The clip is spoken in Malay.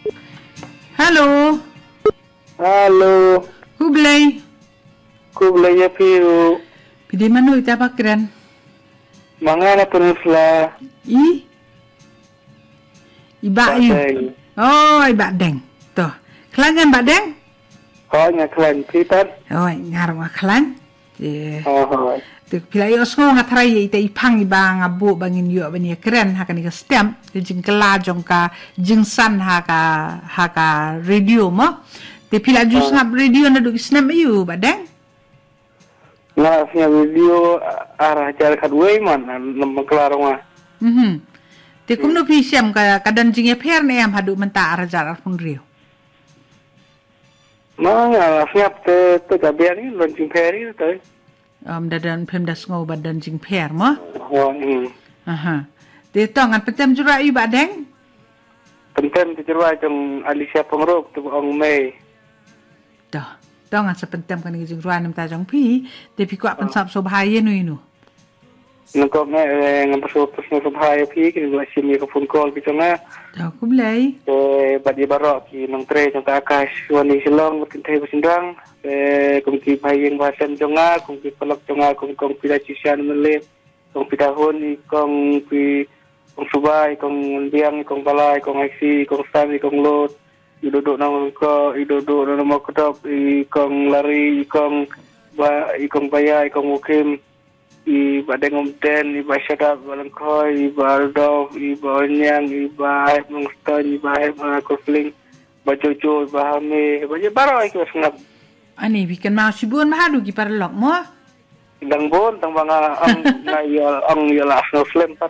Halo. Halo. Kublai. Kublai ya piu. Pidi manu ita pakran. Mangana penusla. Iba yu. Oh, iba deng. Tuh. Kelangan Mbak Deng? Oh, ngaklan pitan. Oh, ngarang kelan. Oh. Tu pila yo sko ngatrai ita ipang ibang abu bangin yo bani keren hakan ka stem jing kela jong ka jingsan haka radio mo. Te pila jus ngap radio na duk snap yu Mbak Deng? Ngasnya video arah jalan kadway man nama kelarong ah. Te kum no pisiam ka kadan jing per ne am hadu menta arah jalan pun rio. Mga siap te gabian ni launching peri te. Dadan pemdas ngau badan jing per mo. Oh, Aha. Te tongan petem jura yu Mbak Deng? Pentem dijerwa jong Alicia Pengrok tu ong Mei. Dah. Tongan sepentem kan jing ruan nam ta jong pi, te pi kwa pensap so bahaya nu inu. Nangkop na ngampaso personal subhaya pi kini gua sini ke phone call pi tanga. Dah ku belai. Badi barok ki nang tre jong ka akas wani silong mutin thai basindang. Kung ki bayeng bahasan jonga, kung ki palak jonga, kung pila cisian mele, kung pidahon, kung subay, kung biang, kung balay, kung aksi, kung sami, kung lot. Iduduk nang ko, iduduk nang mo kodop, kung lari, kung baya, kung mukim. Iba dengom den, iba syadab balangkoy, iba aldov, iba onyang, iba haip mungston, iba haip kufling, iba jojo, iba hame, iba jebaro iku senap. Ani bikin mau sibun mahadu ki parlok mo. Dang bon, tang mga ang yala Arsenal Flame